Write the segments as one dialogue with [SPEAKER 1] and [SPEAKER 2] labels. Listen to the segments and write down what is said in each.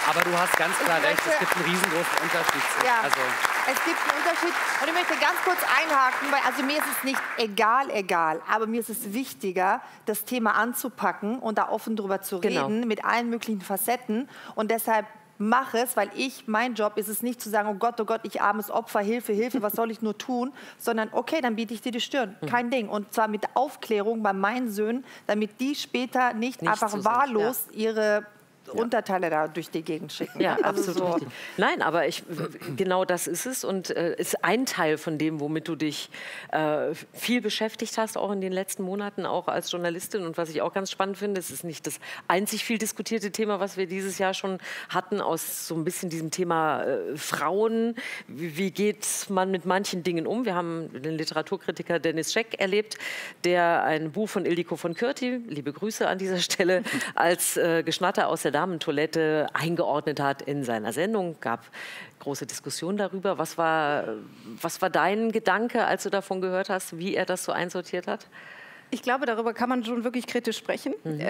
[SPEAKER 1] Aber du hast ganz klar recht, es gibt einen riesengroßen Unterschied.
[SPEAKER 2] Ja,
[SPEAKER 1] Also,
[SPEAKER 2] es gibt einen Unterschied. Und ich möchte ganz kurz einhaken, weil also mir ist es nicht egal, aber mir ist es wichtiger, das Thema anzupacken und da offen drüber zu reden, mit allen möglichen Facetten. Und deshalb mache es, weil mein Job ist es nicht zu sagen, oh Gott, ich armes Opfer, Hilfe, Hilfe, was soll ich nur tun? Sondern, okay, dann biete ich dir die Stirn, kein Ding. Und zwar mit Aufklärung bei meinen Söhnen, damit die später nicht einfach wahllos ihre Unterteile da durch die Gegend schicken.
[SPEAKER 3] Ja,
[SPEAKER 2] also
[SPEAKER 3] absolut richtig. Nein, aber genau das ist es und ist ein Teil von dem, womit du dich viel beschäftigt hast, auch in den letzten Monaten, auch als Journalistin. Und was ich auch ganz spannend finde, es ist nicht das einzig viel diskutierte Thema, was wir dieses Jahr schon hatten, aus so ein bisschen diesem Thema Frauen. Wie geht man mit manchen Dingen um? Wir haben den Literaturkritiker Dennis Scheck erlebt, der ein Buch von Ildiko von Kürti, liebe Grüße an dieser Stelle, als Geschnatter aus der Damentoilette eingeordnet hat in seiner Sendung. Gab große Diskussionen darüber. Was war dein Gedanke, als du davon gehört hast, wie er das so einsortiert hat?
[SPEAKER 4] Ich glaube, darüber kann man schon wirklich kritisch sprechen.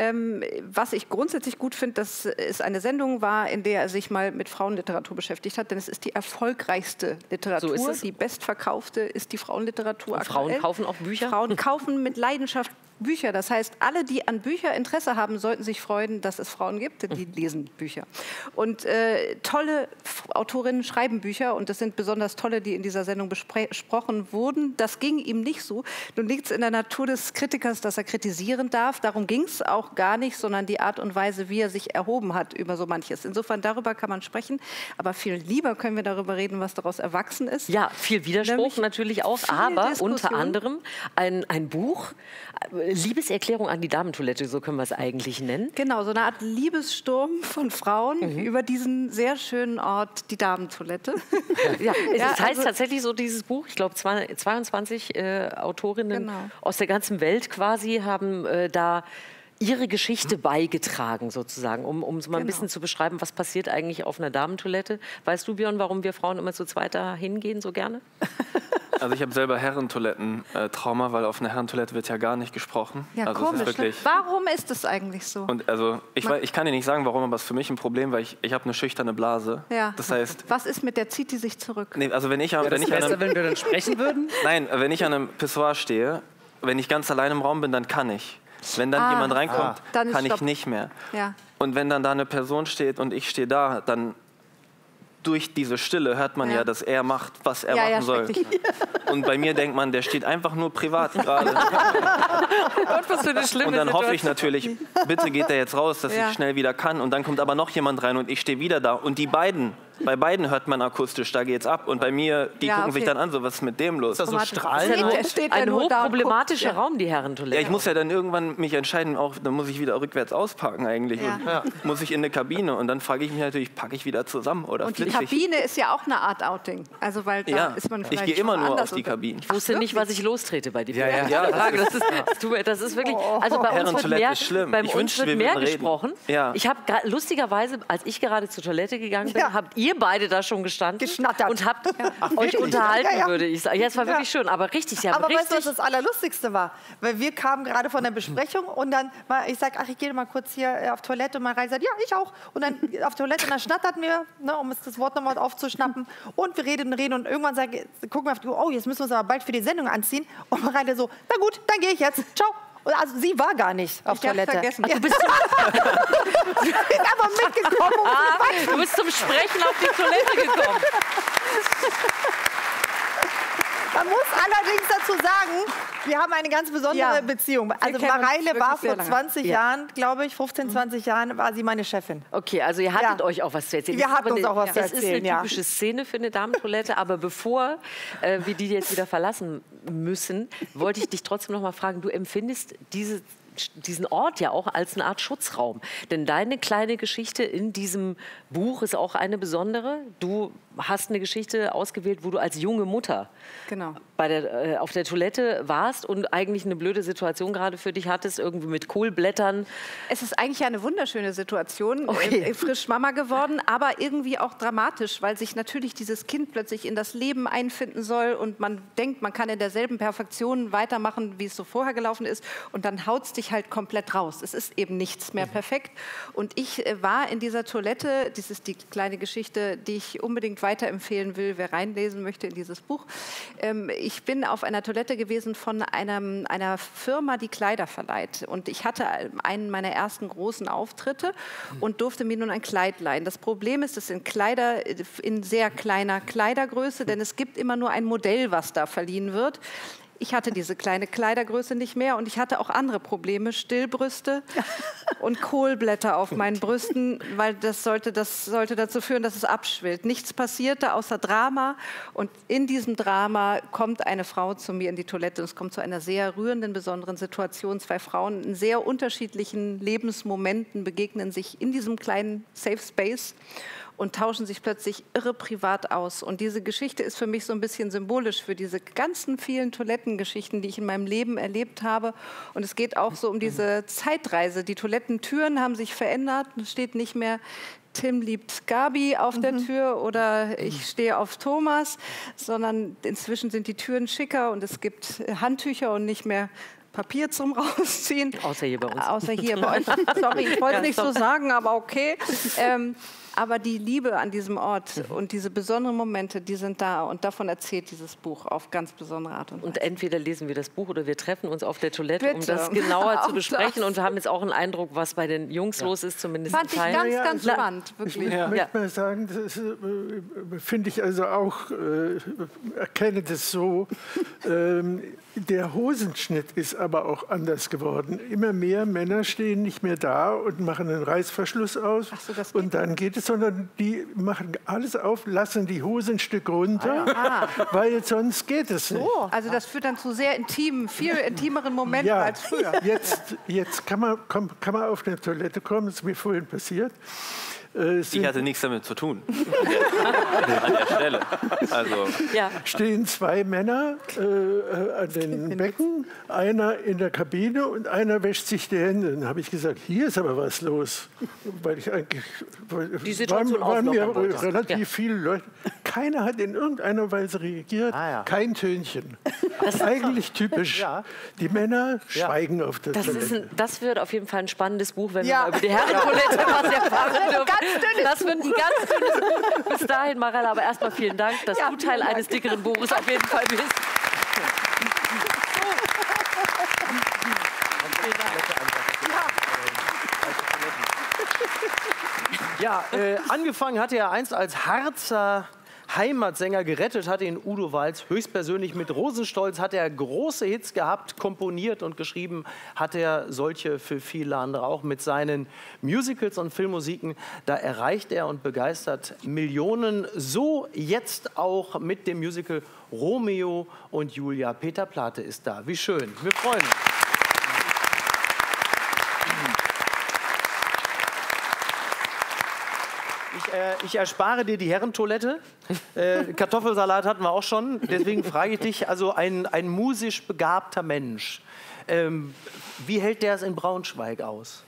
[SPEAKER 4] Was ich grundsätzlich gut finde, dass es eine Sendung war, in der er sich mal mit Frauenliteratur beschäftigt hat, denn es ist die erfolgreichste Literatur. So die bestverkaufte ist die Frauenliteratur.
[SPEAKER 3] Frauen kaufen auch Bücher?
[SPEAKER 4] Frauen kaufen mit Leidenschaft Bücher. Das heißt, alle, die an Bücher Interesse haben, sollten sich freuen, dass es Frauen gibt, denn die lesen Bücher. Und tolle Autorinnen schreiben Bücher und das sind besonders tolle, die in dieser Sendung besprochen wurden. Das ging ihm nicht so. Nun liegt es in der Natur des Kritikers, dass er kritisieren darf. Darum ging es auch gar nicht, sondern die Art und Weise, wie er sich erhoben hat über so manches. Insofern, darüber kann man sprechen. Aber viel lieber können wir darüber reden, was daraus erwachsen ist.
[SPEAKER 3] Ja, viel Widerspruch natürlich auch, aber unter anderem ein Buch, Liebeserklärung an die Damentoilette, so können wir es eigentlich nennen.
[SPEAKER 4] Genau, so eine Art Liebessturm von Frauen über diesen sehr schönen Ort, die Damentoilette.
[SPEAKER 3] Es heißt tatsächlich so, dieses Buch, ich glaube 22 Autorinnen aus der ganzen Welt quasi haben da ihre Geschichte beigetragen, sozusagen, um so mal ein bisschen zu beschreiben, was passiert eigentlich auf einer Damentoilette. Weißt du, Björn, warum wir Frauen immer zu zweit da hingehen, so gerne?
[SPEAKER 5] Also ich habe selber Herrentoiletten-Trauma, weil auf einer Herrentoilette wird ja gar nicht gesprochen.
[SPEAKER 4] Ja,
[SPEAKER 5] also
[SPEAKER 4] komisch.
[SPEAKER 5] Es ist wirklich
[SPEAKER 4] warum ist das eigentlich so?
[SPEAKER 5] Und also ich kann dir nicht sagen, warum, aber es ist für mich ein Problem, weil ich habe eine schüchterne Blase.
[SPEAKER 4] Ja.
[SPEAKER 5] Das heißt,
[SPEAKER 4] was ist mit der, zieht die sich zurück?
[SPEAKER 5] Nee, also wenn ich an
[SPEAKER 1] wenn wir dann sprechen würden?
[SPEAKER 5] Nein, wenn ich an einem Pissoir stehe, wenn ich ganz allein im Raum bin, dann kann ich. Wenn dann jemand reinkommt, kann ich nicht mehr.
[SPEAKER 4] Ja.
[SPEAKER 5] Und wenn dann da eine Person steht und ich stehe da, dann durch diese Stille hört man ja, dass er macht, was er machen soll. Und bei mir denkt man, der steht einfach nur privat gerade. Und dann hoffe ich natürlich, bitte geht er jetzt raus, dass ich schnell wieder kann. Und dann kommt aber noch jemand rein und ich stehe wieder da. Und die beiden, bei beiden hört man akustisch, da geht's ab. Und bei mir, die gucken sich dann an, so was ist mit dem los?
[SPEAKER 1] Ist das so Strahlen?
[SPEAKER 3] Ein hochproblematischer Raum, die Herrentoilette.
[SPEAKER 5] Ja, ich muss ja dann irgendwann mich entscheiden, auch, dann muss ich wieder rückwärts ausparken eigentlich. Und muss ich in eine Kabine. Und dann frage ich mich natürlich, packe ich wieder zusammen oder
[SPEAKER 4] und die Kabine ist ja auch eine Art Outing. Also, weil da ist man
[SPEAKER 5] ich gehe immer nur auf die Kabine.
[SPEAKER 3] Ich wusste nicht, was ich lostrete bei dir. Das ist wirklich,
[SPEAKER 5] also
[SPEAKER 3] bei uns wird mehr
[SPEAKER 5] reden.
[SPEAKER 3] Gesprochen.
[SPEAKER 5] Ja.
[SPEAKER 3] Ich habe lustigerweise, als ich gerade zur Toilette gegangen bin, habt ihr beide da schon gestanden und habt euch unterhalten, würde ich sagen. Ja, es war wirklich schön, aber richtig.
[SPEAKER 2] Aber weißt du, was das Allerlustigste war? Weil wir kamen gerade von der Besprechung und dann, ich sag, ach, ich gehe mal kurz hier auf Toilette und Mareile sagt, ja, ich auch. Und dann auf Toilette und dann schnattert mir, ne, um das Wort nochmal aufzuschnappen. Und wir reden und irgendwann gucken wir auf die Uhr, oh, jetzt müssen wir uns aber bald für die Sendung anziehen. Und Mareile so, na gut, dann gehe ich jetzt. Ciao. Und also sie war gar nicht auf Toilette.
[SPEAKER 4] Vergessen.
[SPEAKER 3] Du bist
[SPEAKER 2] aber mitgekommen.
[SPEAKER 3] Du bist zum Sprechen auf die Toilette gekommen.
[SPEAKER 2] Man muss allerdings dazu sagen, wir haben eine ganz besondere Beziehung. Also Mareile war vor 20 Jahren, glaube ich, 15, 20 Jahren, war sie meine Chefin.
[SPEAKER 3] Okay, also ihr hattet euch auch was zu erzählen.
[SPEAKER 2] Wir hatten uns auch was zu erzählen,
[SPEAKER 3] Das ist eine typische Szene für eine Damentoilette, aber bevor wir die jetzt wieder verlassen müssen, wollte ich dich trotzdem noch mal fragen, du empfindest diesen Ort ja auch als eine Art Schutzraum. Denn deine kleine Geschichte in diesem Buch ist auch eine besondere. Du hast eine Geschichte ausgewählt, wo du als junge Mutter auf der Toilette warst und eigentlich eine blöde Situation gerade für dich hattest, irgendwie mit Kohlblättern.
[SPEAKER 4] Es ist eigentlich eine wunderschöne Situation, frisch Mama geworden, aber irgendwie auch dramatisch, weil sich natürlich dieses Kind plötzlich in das Leben einfinden soll und man denkt, man kann in derselben Perfektion weitermachen, wie es so vorher gelaufen ist und dann haut es dich ich halt komplett raus. Es ist eben nichts mehr perfekt. Und ich war in dieser Toilette, das ist die kleine Geschichte, die ich unbedingt weiterempfehlen will, wer reinlesen möchte in dieses Buch. Ich bin auf einer Toilette gewesen von einer Firma, die Kleider verleiht. Und ich hatte einen meiner ersten großen Auftritte und durfte mir nun ein Kleid leihen. Das Problem ist, es sind Kleider in sehr kleiner Kleidergröße, denn es gibt immer nur ein Modell, was da verliehen wird. Ich hatte diese kleine Kleidergröße nicht mehr und ich hatte auch andere Probleme, Stillbrüste und Kohlblätter auf meinen Brüsten, weil das sollte dazu führen, dass es abschwillt. Nichts passierte außer Drama und in diesem Drama kommt eine Frau zu mir in die Toilette. Es kommt zu einer sehr rührenden, besonderen Situation. Zwei Frauen in sehr unterschiedlichen Lebensmomenten begegnen sich in diesem kleinen Safe Space und tauschen sich plötzlich irre privat aus. Und diese Geschichte ist für mich so ein bisschen symbolisch für diese ganzen vielen Toilettengeschichten, die ich in meinem Leben erlebt habe. Und es geht auch so um diese Zeitreise. Die Toilettentüren haben sich verändert. Es steht nicht mehr Tim liebt Gabi auf der Tür oder ich stehe auf Thomas, sondern inzwischen sind die Türen schicker und es gibt Handtücher und nicht mehr Papier zum Rausziehen.
[SPEAKER 3] Außer hier bei uns.
[SPEAKER 4] Außer hier bei euch. Sorry, ich wollte es nicht so sagen, aber okay. Aber die Liebe an diesem Ort und diese besonderen Momente, die sind da. Und davon erzählt dieses Buch auf ganz besondere Art und Weise.
[SPEAKER 3] Und entweder lesen wir das Buch oder wir treffen uns auf der Toilette,
[SPEAKER 4] Bitte.
[SPEAKER 3] um das genauer zu
[SPEAKER 4] Auch
[SPEAKER 3] besprechen.
[SPEAKER 4] das.
[SPEAKER 3] Und wir haben jetzt auch einen Eindruck, was bei den Jungs los ist, zumindest
[SPEAKER 4] Fand ich
[SPEAKER 3] ein Teil.
[SPEAKER 4] ganz spannend, wirklich.
[SPEAKER 6] Ich möchte mal sagen, das finde ich also auch, erkenne das so, der Hosenschnitt ist aber auch anders geworden. Immer mehr Männer stehen nicht mehr da und machen einen Reißverschluss aus und dann geht es, sondern die machen alles auf, lassen die Hosenstücke runter, weil sonst geht es nicht.
[SPEAKER 4] Also das führt dann zu sehr intimen, viel intimeren Momenten
[SPEAKER 6] Ja,
[SPEAKER 4] als früher.
[SPEAKER 6] jetzt kann man auf eine Toilette kommen, das ist mir vorhin passiert.
[SPEAKER 5] Ich hatte nichts damit zu tun. An der Stelle. Also.
[SPEAKER 3] Ja.
[SPEAKER 6] Stehen zwei Männer an den Becken, einer in der Kabine und einer wäscht sich die Hände. Dann habe ich gesagt, hier ist aber was los. Weil ich eigentlich,
[SPEAKER 3] Die Situation
[SPEAKER 6] waren mir
[SPEAKER 3] auflockern wollte.
[SPEAKER 6] relativ viele Leute. Keiner hat in irgendeiner Weise reagiert, kein Tönchen. Das ist eigentlich typisch. Die Männer schweigen auf der Toilette.
[SPEAKER 3] Das wird auf jeden Fall ein spannendes Buch, wenn wir mal über die Herrentoilette was erfahren dürfen. Das wird ein ganz dünnes Buch. Bis dahin, Marella, aber erstmal vielen Dank, dass du Teil eines dickeren Buches auf jeden Fall bist.
[SPEAKER 7] Ja, angefangen hatte er einst als Harzer Heimatsänger, gerettet hat ihn Udo Walz höchstpersönlich. Mit Rosenstolz hat er große Hits gehabt, komponiert und geschrieben hat er solche für viele andere auch. Mit seinen Musicals und Filmmusiken, da erreicht er und begeistert Millionen. So jetzt auch mit dem Musical Romeo und Julia. Peter Plate ist da. Wie schön. Wir freuen uns. Ich erspare dir die Herrentoilette. Kartoffelsalat hatten wir auch schon. Deswegen frage ich dich, also ein musisch begabter Mensch, wie hält der es in Braunschweig aus?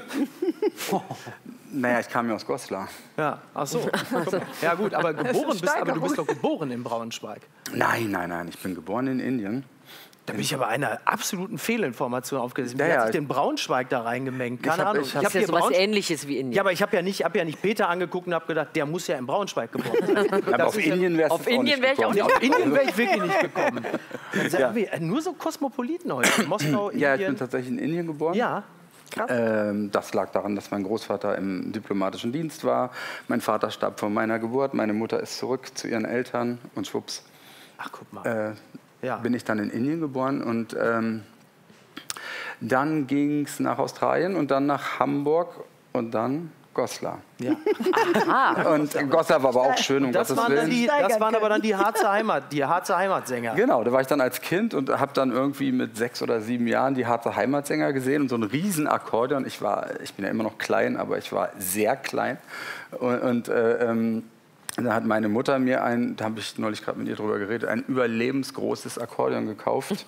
[SPEAKER 8] Naja, ich kam ja aus Goslar.
[SPEAKER 7] Ja, ach so. Ja gut, aber du bist doch geboren in Braunschweig.
[SPEAKER 8] Nein, ich bin geboren in Indien.
[SPEAKER 7] Da bin ich aber einer absoluten Fehlinformation aufgesessen. Wie hat sich den Braunschweig da reingemengt? Keine Ahnung.
[SPEAKER 3] Ich hab ja so was Ähnliches wie Indien.
[SPEAKER 7] Ja, aber ich habe ja nicht Peter angeguckt und habe gedacht, der muss ja in Braunschweig geboren sein.
[SPEAKER 8] Aber auf Indien wäre
[SPEAKER 3] auf Indien wäre ich auch nicht.
[SPEAKER 7] Auf Indien wäre ich wirklich nicht gekommen. Nur so Kosmopoliten heute. Moskau, Indien.
[SPEAKER 8] Ja, ich bin tatsächlich in Indien geboren.
[SPEAKER 7] Ja.
[SPEAKER 8] Das lag daran, dass mein Großvater im diplomatischen Dienst war. Mein Vater starb vor meiner Geburt. Meine Mutter ist zurück zu ihren Eltern und schwupps.
[SPEAKER 7] Ach, guck mal.
[SPEAKER 8] Bin ich dann in Indien geboren und dann ging es nach Australien und dann nach Hamburg und dann Goslar.
[SPEAKER 7] Ja.
[SPEAKER 8] Und Goslar war aber auch schön, um Gottes Willen.
[SPEAKER 7] Das waren aber dann die Harzer Heimatsänger.
[SPEAKER 8] Genau, da war ich dann als Kind und habe dann irgendwie mit 6 oder 7 Jahren die Harzer Heimatsänger gesehen und so ein riesen Akkordeon. Ich bin ja immer noch klein, aber ich war sehr klein. Und da hat meine Mutter mir da habe ich neulich gerade mit ihr drüber geredet, ein überlebensgroßes Akkordeon gekauft.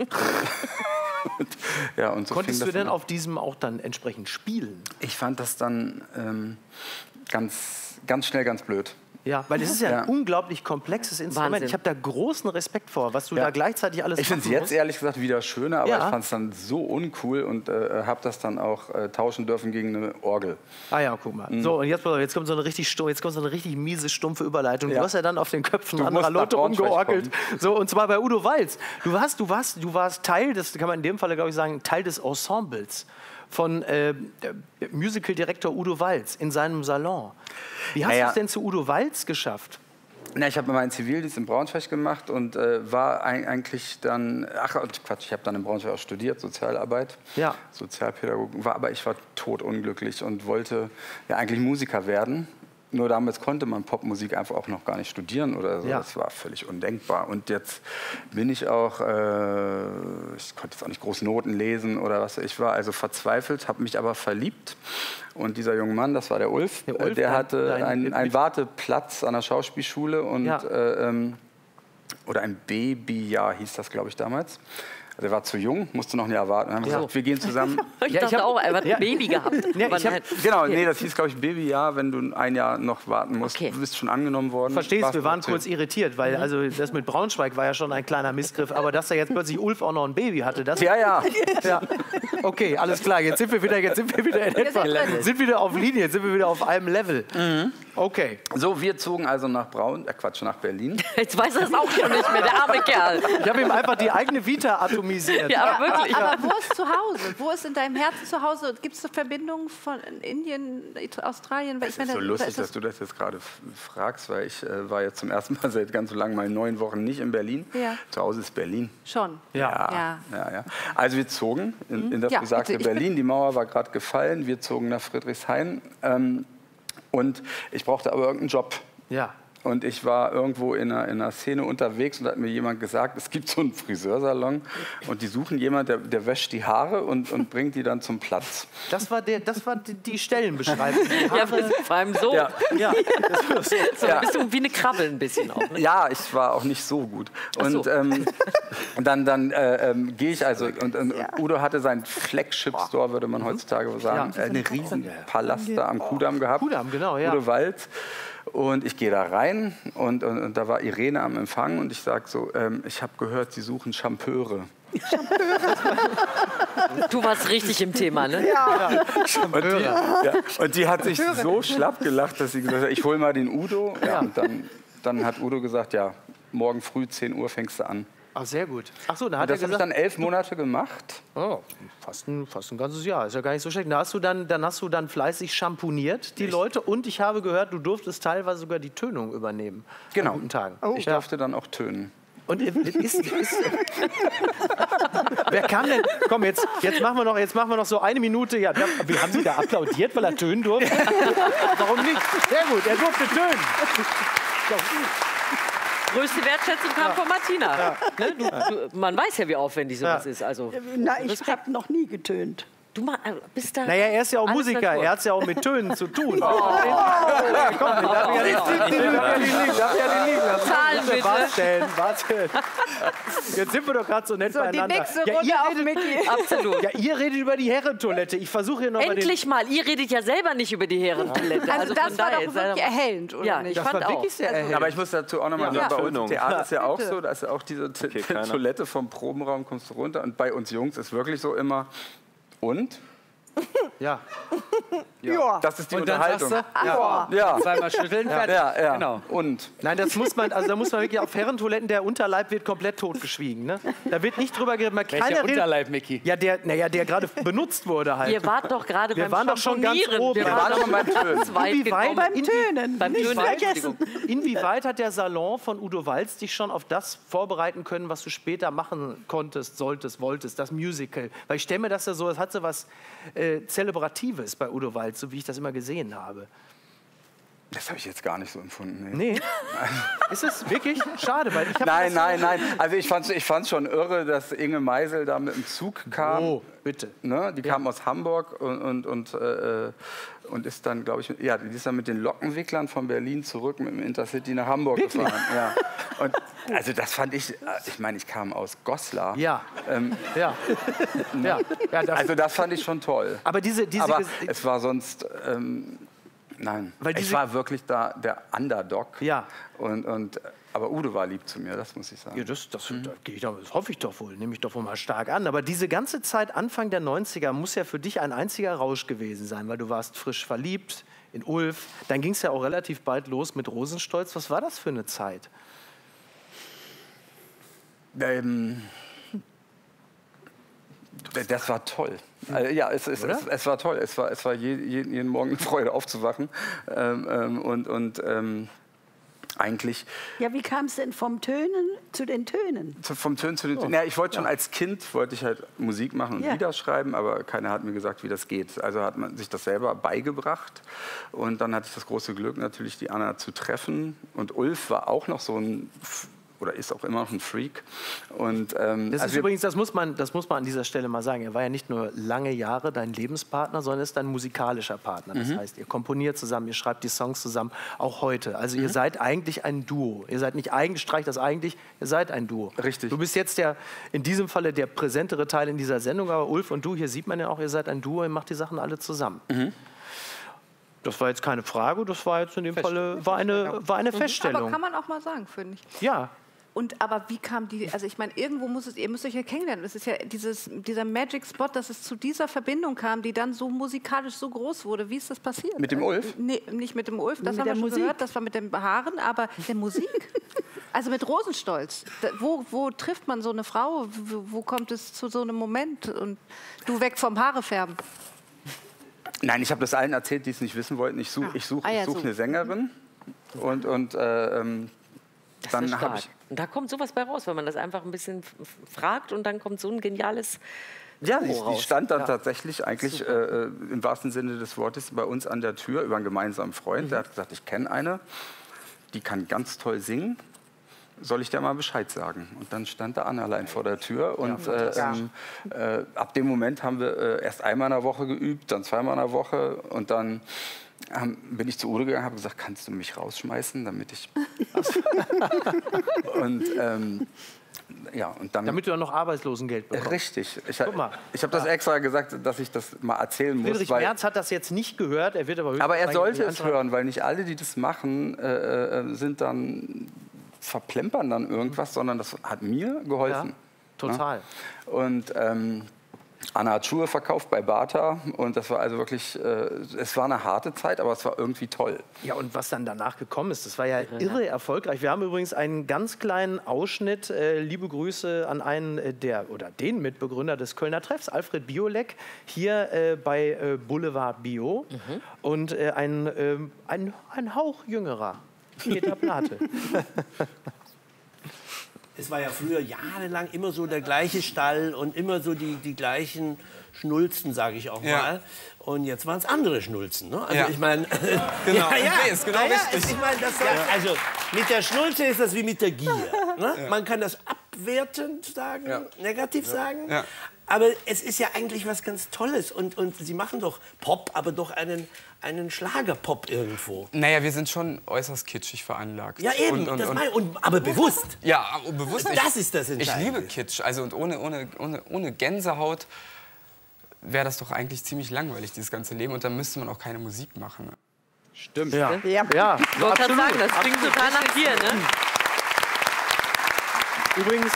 [SPEAKER 8] Und so
[SPEAKER 7] konntest du denn auf diesem auch dann entsprechend spielen?
[SPEAKER 8] Ich fand das dann ganz schnell ganz blöd.
[SPEAKER 7] Ja, weil es ist ja ein unglaublich komplexes Instrument.
[SPEAKER 3] Wahnsinn.
[SPEAKER 7] Ich habe da großen Respekt vor, was du da gleichzeitig alles
[SPEAKER 8] Ich finde es jetzt ehrlich gesagt wieder schöner, aber ich fand es dann so uncool und habe das dann auch tauschen dürfen gegen eine Orgel.
[SPEAKER 7] Ah ja, guck mal. So, und jetzt kommt so eine richtig miese, stumpfe Überleitung. Du hast ja dann auf den Köpfen anderer Leute rumgeorgelt. So, und zwar bei Udo Walz. Du warst Teil, das kann man in dem Falle, glaube ich, sagen, Teil des Ensembles von Musical-Direktor Udo Walz in seinem Salon. Wie hast du es denn zu Udo Walz geschafft?
[SPEAKER 8] Na, ich habe meinen Zivildienst in Braunschweig gemacht und war eigentlich dann, ich habe dann in Braunschweig auch studiert, Sozialarbeit, Sozialpädagogik, aber ich war totunglücklich und wollte ja eigentlich Musiker werden. Nur damals konnte man Popmusik einfach auch noch gar nicht studieren oder so. Das war völlig undenkbar. Und jetzt bin ich auch, ich konnte jetzt auch nicht groß Noten lesen oder was. Ich war also verzweifelt, habe mich aber verliebt. Und dieser junge Mann, das war der Ulf, der hatte einen Warteplatz an der Schauspielschule und, oder ein Babyjahr hieß das, glaube ich, damals. Also er war zu jung, musste noch ein Jahr warten. Dann haben wir gesagt, wir gehen zusammen.
[SPEAKER 3] Ich dachte auch, er hat ein Baby gehabt.
[SPEAKER 8] Genau, nee, das hieß, glaube ich, Babyjahr, wenn du ein Jahr noch warten musst. Du bist schon angenommen worden.
[SPEAKER 7] Verstehst, wir waren kurz irritiert, weil also das mit Braunschweig war ja schon ein kleiner Missgriff, aber dass da jetzt plötzlich Ulf auch noch ein Baby hatte, das...
[SPEAKER 8] Ja.
[SPEAKER 7] Okay, alles klar, jetzt sind wir wieder in etwa, sind wieder auf Linie, jetzt sind wir wieder auf einem Level. Okay.
[SPEAKER 8] So, wir zogen also nach nach Berlin.
[SPEAKER 3] Jetzt weiß er es auch schon nicht mehr, der arme Kerl.
[SPEAKER 7] Ich habe ihm einfach die eigene Vita atomisiert.
[SPEAKER 3] Ja, wirklich.
[SPEAKER 4] Aber wo ist zu Hause? Wo ist in deinem Herzen zu Hause? Gibt es Verbindungen von Indien, Australien?
[SPEAKER 8] Weil ich meine, so lustig, dass du das jetzt gerade fragst, weil ich war jetzt zum ersten Mal seit ganz so lang mal 9 Wochen nicht in Berlin. Ja. Zu Hause ist Berlin.
[SPEAKER 4] Schon?
[SPEAKER 8] Ja. Also wir zogen in das besagte Berlin. Die Mauer war gerade gefallen. Wir zogen nach Friedrichshain. Und ich brauchte aber irgendeinen Job.
[SPEAKER 7] Ja.
[SPEAKER 8] Und ich war irgendwo in einer Szene unterwegs und da hat mir jemand gesagt, es gibt so einen Friseursalon und die suchen jemanden, der wäscht die Haare und bringt die dann zum Platz.
[SPEAKER 7] Das war die Stellenbeschreibung.
[SPEAKER 3] Ja, vor allem so.
[SPEAKER 7] Ja.
[SPEAKER 3] So ein bisschen wie eine Krabbe ein bisschen auch. Ne?
[SPEAKER 8] Ja, ich war auch nicht so gut. Und dann gehe ich also, und Udo hatte seinen Flagship-Store, würde man heutzutage sagen, einen riesen Palast da am Kudamm gehabt.
[SPEAKER 7] Kudamm, genau, ja.
[SPEAKER 8] Udo Walz. Und ich gehe da rein und da war Irene am Empfang und ich sage so, ich habe gehört, Sie suchen Champeure.
[SPEAKER 3] Du warst richtig im Thema, ne?
[SPEAKER 8] Ja. Und die hat sich so schlapp gelacht, dass sie gesagt hat, ich hole mal den Udo. Ja, und dann hat Udo gesagt, ja, morgen früh 10 Uhr fängst du an.
[SPEAKER 7] Ach, sehr gut. Ach so, dann hat
[SPEAKER 8] das habe ich dann 11 Monate gemacht.
[SPEAKER 7] Oh, fast ein ganzes Jahr. Ist ja gar nicht so schlecht. Dann hast du dann fleißig schamponiert, die Leute. Und ich habe gehört, du durftest teilweise sogar die Tönung übernehmen.
[SPEAKER 8] Genau.
[SPEAKER 7] An guten Tagen.
[SPEAKER 8] Oh. Ich durfte dann auch tönen.
[SPEAKER 7] Und wer kam denn? Komm, jetzt machen wir noch so eine Minute. Ja, wie haben Sie da applaudiert, weil er tönen durfte? Warum nicht? Sehr gut, er durfte tönen.
[SPEAKER 3] Größte Wertschätzung kam von Martina. Ja. Ne? Man weiß ja, wie aufwendig sowas ist. Also,
[SPEAKER 9] na, ich habe noch nie getönt.
[SPEAKER 3] Du bist da.
[SPEAKER 7] Naja, er ist ja auch Musiker, er hat es ja auch mit Tönen zu tun. Komm, darf ja den liegen lassen.
[SPEAKER 3] Zahlen bitte.
[SPEAKER 7] Warte. Jetzt sind wir doch gerade so nett beieinander.
[SPEAKER 4] Die nächste Runde auf Micky.
[SPEAKER 3] Absolut.
[SPEAKER 7] Ja, ihr redet über die Herrentoilette. Ich versuche hier noch
[SPEAKER 3] Endlich mal, ihr redet ja selber nicht über die Herrentoilette.
[SPEAKER 4] Also das war doch wirklich erhellend, oder nicht?
[SPEAKER 3] Ich fand auch.
[SPEAKER 7] Sehr erhellend.
[SPEAKER 8] Aber ich muss dazu auch noch mal sagen, bei Theater ist ja auch so, da ist ja auch diese Toilette vom Probenraum, kommst du runter. Und bei uns Jungs ist wirklich so immer, und?
[SPEAKER 7] Ja.
[SPEAKER 8] Das ist die Unterhaltung.
[SPEAKER 1] Ja. Zweimal schütteln, fertig.
[SPEAKER 8] Ja.
[SPEAKER 1] Genau.
[SPEAKER 8] Und?
[SPEAKER 7] Nein, da muss man wirklich auf Herrentoiletten, der Unterleib wird komplett totgeschwiegen. Ne? Da wird nicht drüber geredet.
[SPEAKER 1] Welcher Unterleib, Micky?
[SPEAKER 7] Ja, der gerade benutzt wurde halt.
[SPEAKER 3] Ihr wart doch gerade beim
[SPEAKER 7] waren doch schon ganz oben.
[SPEAKER 8] Wir waren schon beim
[SPEAKER 9] Tönen. Nicht vergessen.
[SPEAKER 7] Inwieweit hat der Salon von Udo Walz dich schon auf das vorbereiten können, was du später machen konntest, solltest, wolltest, das Musical? Weil ich stelle mir das ja so, es hat so was Zelebratives bei Udo Walz, so wie ich das immer gesehen habe.
[SPEAKER 8] Das habe ich jetzt gar nicht so empfunden.
[SPEAKER 7] Nee. Ist es wirklich schade? Weil ich
[SPEAKER 8] nein. Also ich fand's schon irre, dass Inge Meisel da mit dem Zug kam.
[SPEAKER 7] Oh, bitte.
[SPEAKER 8] Ne? Die kam aus Hamburg und ist dann, glaube ich, die ist dann mit den Lockenwicklern von Berlin zurück mit dem Intercity nach Hamburg gefahren. Ja. Und also das fand ich meine, ich kam aus Goslar. Also das fand ich schon toll.
[SPEAKER 7] Aber
[SPEAKER 8] aber es war sonst Nein, ich war wirklich da der Underdog.
[SPEAKER 7] Ja.
[SPEAKER 8] Aber Udo war lieb zu mir, das muss ich sagen.
[SPEAKER 7] Ja, das hoffe ich doch wohl, nehme ich doch wohl mal stark an. Aber diese ganze Zeit, Anfang der 90er, muss ja für dich ein einziger Rausch gewesen sein, weil du warst frisch verliebt in Ulf. Dann ging es ja auch relativ bald los mit Rosenstolz. Was war das für eine Zeit?
[SPEAKER 8] Das war toll. Ja, es war toll. Es war jeden Morgen eine Freude aufzuwachen. Eigentlich.
[SPEAKER 9] Ja, wie kam es denn vom Tönen zu den Tönen?
[SPEAKER 8] Vom Tönen zu den Tönen. Ja, ich wollte schon als Kind halt Musik machen und Lieder schreiben, aber keiner hat mir gesagt, wie das geht. Also hat man sich das selber beigebracht. Und dann hatte ich das große Glück, natürlich die Anna zu treffen. Und Ulf war auch noch so ein, oder ist auch immer noch ein Freak. Und,
[SPEAKER 7] das ist übrigens, das muss man an dieser Stelle mal sagen, er war ja nicht nur lange Jahre dein Lebenspartner, sondern ist dein musikalischer Partner. Das heißt, ihr komponiert zusammen, ihr schreibt die Songs zusammen, auch heute. Also ihr seid eigentlich ein Duo. Ihr seid nicht streich das eigentlich, ihr seid ein Duo.
[SPEAKER 8] Richtig.
[SPEAKER 7] Du bist jetzt in diesem Falle der präsentere Teil in dieser Sendung, aber Ulf und du, hier sieht man ja auch, ihr seid ein Duo, ihr macht die Sachen alle zusammen. Das war jetzt keine Frage, das war jetzt in dem Falle war eine Feststellung.
[SPEAKER 4] Aber kann man auch mal sagen, finde ich.
[SPEAKER 7] Ja.
[SPEAKER 4] Aber wie kam die, also ich meine, irgendwo ihr müsst euch ja kennenlernen. Es ist ja dieser Magic Spot, dass es zu dieser Verbindung kam, die dann so musikalisch so groß wurde. Wie ist das passiert?
[SPEAKER 8] Mit dem Ulf?
[SPEAKER 4] Nee, nicht mit dem Ulf, das haben wir schon gehört, das war mit den Haaren, aber der Musik. Also mit Rosenstolz. Wo trifft man so eine Frau? Wo kommt es zu so einem Moment? Und du weg vom Haarefärben.
[SPEAKER 8] Nein, ich habe das allen erzählt, die es nicht wissen wollten. Ich suche eine Sängerin dann habe ich.
[SPEAKER 3] Und da kommt sowas bei raus, wenn man das einfach ein bisschen fragt und dann kommt so ein geniales.
[SPEAKER 8] Ja, die stand dann tatsächlich eigentlich im wahrsten Sinne des Wortes bei uns an der Tür über einen gemeinsamen Freund. Der hat gesagt, ich kenne eine, die kann ganz toll singen. Soll ich dir mal Bescheid sagen? Und dann stand da Anna allein vor der Tür. Und ab dem Moment haben wir erst einmal in der Woche geübt, dann zweimal in der Woche. Und dann bin ich zu Udo gegangen und habe gesagt, kannst du mich rausschmeißen, damit ich...
[SPEAKER 7] damit du dann noch Arbeitslosengeld bekommst.
[SPEAKER 8] Richtig. Ich habe das extra gesagt, dass ich das mal erzählen muss.
[SPEAKER 7] Friedrich Merz hat das jetzt nicht gehört. Er wird
[SPEAKER 8] aber er sollte es hören, weil nicht alle, die das machen, verplempern dann irgendwas, sondern das hat mir geholfen.
[SPEAKER 7] Ja, total.
[SPEAKER 8] Ja? Und Anna hat Schuhe verkauft bei Bata und das war also wirklich, es war eine harte Zeit, aber es war irgendwie toll.
[SPEAKER 7] Ja, und was dann danach gekommen ist, das war ja irre erfolgreich. Wir haben übrigens einen ganz kleinen Ausschnitt, liebe Grüße an den Mitbegründer des Kölner Treffs, Alfred Biolek, hier bei Boulevard Bio und ein Hauch jüngerer Peter Plate.
[SPEAKER 10] Es war ja früher jahrelang immer so der gleiche Stall und immer so die gleichen Schnulzen, sage ich auch mal. Und jetzt waren es andere Schnulzen. Ne? Also ich meine,
[SPEAKER 11] genau, ist genau richtig.
[SPEAKER 10] Ich mein, also mit der Schnulze ist das wie mit der Gier. Ne? Ja. Man kann das abwertend sagen, negativ sagen. Ja. Aber es ist ja eigentlich was ganz Tolles. Und Sie machen doch Pop, aber doch einen Schlagerpop irgendwo.
[SPEAKER 11] Naja, wir sind schon äußerst kitschig veranlagt.
[SPEAKER 10] Ja, eben. Aber bewusst.
[SPEAKER 11] Ja, bewusst.
[SPEAKER 10] Das ist das Entscheidende.
[SPEAKER 11] Ich liebe Kitsch. Also, und ohne Gänsehaut wäre das doch eigentlich ziemlich langweilig, dieses ganze Leben. Und dann müsste man auch keine Musik machen.
[SPEAKER 8] Stimmt.
[SPEAKER 7] Ja.
[SPEAKER 3] Ich wollte gerade sagen, das klingt total nach dir, ne?
[SPEAKER 7] Übrigens,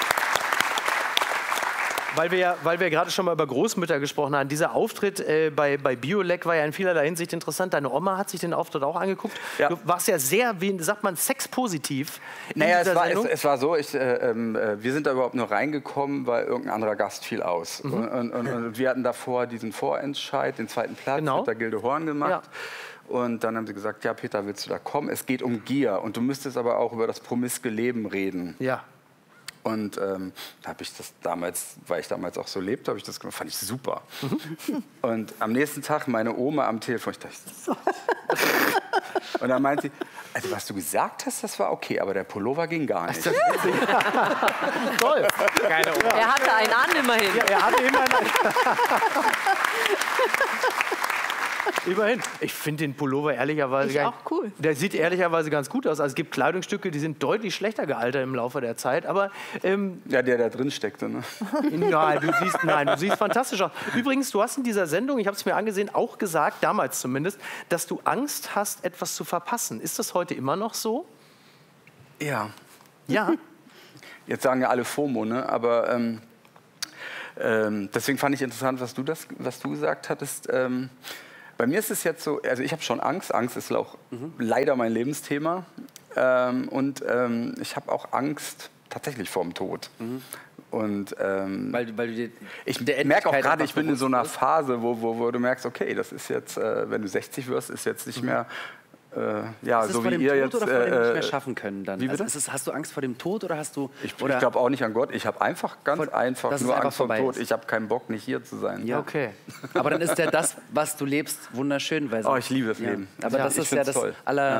[SPEAKER 7] weil wir gerade schon mal über Großmütter gesprochen haben, dieser Auftritt bei Biolek war ja in vielerlei Hinsicht interessant. Deine Oma hat sich den Auftritt auch angeguckt. Ja. Du warst ja sehr, wie sagt man, sexpositiv.
[SPEAKER 8] Naja, es war so, wir sind da überhaupt nur reingekommen, weil irgendein anderer Gast fiel aus. Und wir hatten davor diesen Vorentscheid, den zweiten Platz mit der Gilde Horn gemacht. Ja. Und dann haben sie gesagt, ja Peter, willst du da kommen? Es geht um Gier und du müsstest aber auch über das promiske Leben reden.
[SPEAKER 7] Ja.
[SPEAKER 8] Und habe ich das damals, weil ich damals auch so lebte, habe ich das gemacht, fand ich super. Und am nächsten Tag meine Oma am Telefon, ich dachte, und dann meinte sie, also was du gesagt hast, das war okay, aber der Pullover ging gar nicht.
[SPEAKER 7] Toll.
[SPEAKER 3] Geile Oma. Er hatte einen an immerhin.
[SPEAKER 7] Ja, er hatte immerhin einen. Immerhin. Ich finde den Pullover ehrlicherweise
[SPEAKER 4] cool.
[SPEAKER 7] Der sieht ehrlicherweise ganz gut aus. Also es gibt Kleidungsstücke, die sind deutlich schlechter gealtert im Laufe der Zeit. Aber
[SPEAKER 8] ja, der da drin steckte. Ne?
[SPEAKER 7] Nein, du siehst fantastisch aus. Übrigens, du hast in dieser Sendung, ich habe es mir angesehen, auch gesagt, damals zumindest, dass du Angst hast, etwas zu verpassen. Ist das heute immer noch so?
[SPEAKER 8] Ja.
[SPEAKER 7] Ja.
[SPEAKER 8] Jetzt sagen ja alle FOMO, ne? Aber deswegen fand ich interessant, was du gesagt hattest. Bei mir ist es jetzt so, also ich habe schon Angst. Angst ist auch leider mein Lebensthema. Und ich habe auch Angst tatsächlich vorm Tod. Und
[SPEAKER 1] weil du
[SPEAKER 8] ich merke auch gerade, ich bin in so einer Phase, wo du merkst, okay, das ist jetzt, wenn du 60 wirst, ist jetzt nicht mehr ja, so wie ihr jetzt
[SPEAKER 1] oder vor dem nicht mehr schaffen können dann?
[SPEAKER 8] Wie bitte?
[SPEAKER 1] Also hast du Angst vor dem Tod oder hast du...
[SPEAKER 8] Ich glaube auch nicht an Gott. Ich habe einfach nur Angst vor dem Tod. Ich habe keinen Bock, nicht hier zu sein.
[SPEAKER 1] Ja, okay. Aber dann ist ja das, was du lebst, wunderschön. Weil
[SPEAKER 8] oh, ich liebe das Leben.
[SPEAKER 1] Aber das ist ja das
[SPEAKER 8] toll.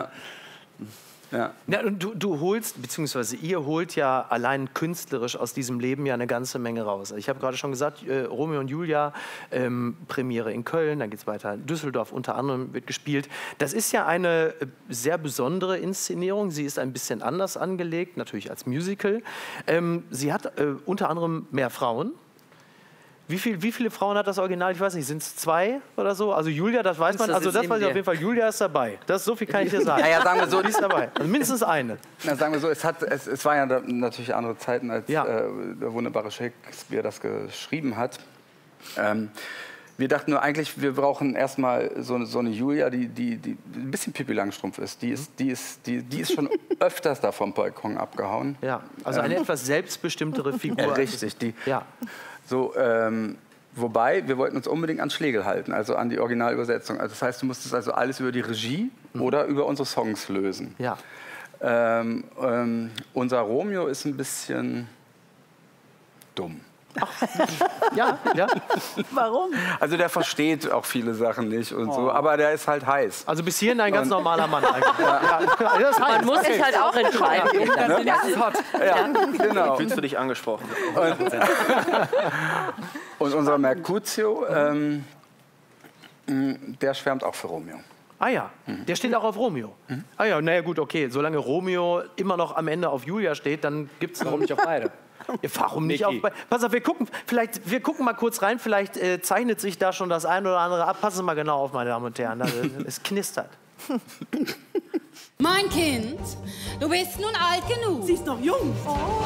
[SPEAKER 7] Ja, und du holst, beziehungsweise ihr holt ja allein künstlerisch aus diesem Leben ja eine ganze Menge raus. Ich habe gerade schon gesagt, Romeo und Julia, Premiere in Köln, dann geht es weiter in Düsseldorf, unter anderem wird gespielt. Das ist ja eine sehr besondere Inszenierung. Sie ist ein bisschen anders angelegt, natürlich als Musical. Sie hat unter anderem mehr Frauen. Wie viele Frauen hat das Original? Ich weiß nicht, sind es 2 oder so? Also Julia, das weiß man. Also das weiß ich auf jeden Fall. Julia ist dabei. So viel kann ich dir sagen.
[SPEAKER 8] Ja, sagen wir so,
[SPEAKER 7] die ist dabei. Also mindestens eine.
[SPEAKER 8] Na, sagen wir so, es waren ja natürlich andere Zeiten, als der wunderbare Shakespeare das geschrieben hat. Wir dachten nur eigentlich, wir brauchen erstmal so eine Julia, die ein bisschen Pippi Langstrumpf ist. Die ist schon öfters da vom Balkon abgehauen.
[SPEAKER 7] Ja, also eine etwas selbstbestimmtere Figur.
[SPEAKER 8] Ja, richtig. So, wobei, wir wollten uns unbedingt an Schlegel halten, also an die Originalübersetzung. Also das heißt, du musstest also alles über die Regie oder über unsere Songs lösen.
[SPEAKER 7] Ja.
[SPEAKER 8] Unser Romeo ist ein bisschen dumm.
[SPEAKER 7] Ach, ja.
[SPEAKER 9] Warum?
[SPEAKER 8] Also der versteht auch viele Sachen nicht und so, aber der ist halt heiß.
[SPEAKER 7] Also bis hierhin ein ganz normaler Mann eigentlich. Das heißt,
[SPEAKER 3] man muss sich halt auch entscheiden.
[SPEAKER 8] Das ist hot. Ja, genau.
[SPEAKER 5] Ich fühlst du dich angesprochen.
[SPEAKER 8] Und unser Mercutio, der schwärmt auch für Romeo.
[SPEAKER 7] Ah ja, der steht auch auf Romeo. Ah ja, naja gut, okay. Solange Romeo immer noch am Ende auf Julia steht, dann gibt es...
[SPEAKER 1] Warum nicht auf beide?
[SPEAKER 7] Ja, warum nicht auf beide? Pass auf, wir gucken mal kurz rein. Vielleicht zeichnet sich da schon das eine oder andere ab. Passen Sie mal genau auf, meine Damen und Herren. Es knistert.
[SPEAKER 12] Mein Kind, du bist nun alt genug.
[SPEAKER 9] Sie ist noch jung.